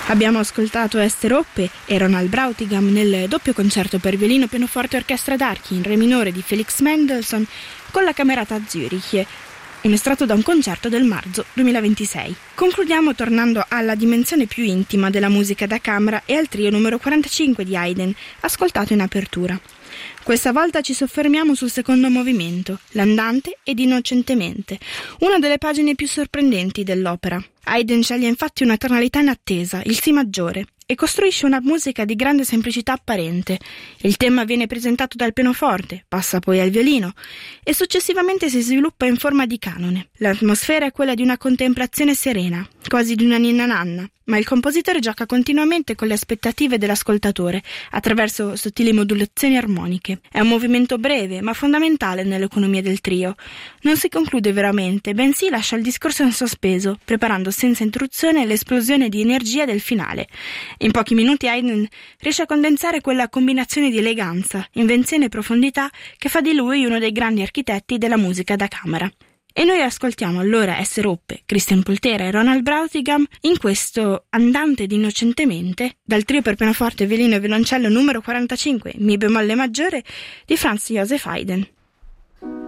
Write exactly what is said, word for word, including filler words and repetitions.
Abbiamo ascoltato Ester Hoppe e Ronald Brautigam nel doppio concerto per violino, pianoforte e orchestra d'archi in re minore di Felix Mendelssohn con la Camerata Zürich, un estratto da un concerto del marzo duemilaventisei. Concludiamo tornando alla dimensione più intima della musica da camera e al trio numero quarantacinque di Haydn, ascoltato in apertura. Questa volta ci soffermiamo sul secondo movimento, l'Andante ed Innocentemente, una delle pagine più sorprendenti dell'opera. Haydn sceglie infatti una tonalità inattesa, il Si maggiore, e costruisce una musica di grande semplicità apparente. Il tema viene presentato dal pianoforte, passa poi al violino e successivamente si sviluppa in forma di canone. L'atmosfera è quella di una contemplazione serena, quasi di una ninna nanna, ma il compositore gioca continuamente con le aspettative dell'ascoltatore attraverso sottili modulazioni armoniche. È un movimento breve ma fondamentale nell'economia del trio. Non si conclude veramente, bensì lascia il discorso in sospeso, preparando senza interruzione l'esplosione di energia del finale. In pochi minuti Haydn riesce a condensare quella combinazione di eleganza, invenzione e profondità che fa di lui uno dei grandi architetti della musica da camera. E noi ascoltiamo allora Ester Hoppe, Christian Poltera e Ronald Brautigam in questo Andante di Innocentemente dal trio per pianoforte, violino e violoncello numero quarantacinque, Mi bemolle maggiore di Franz Joseph Haydn.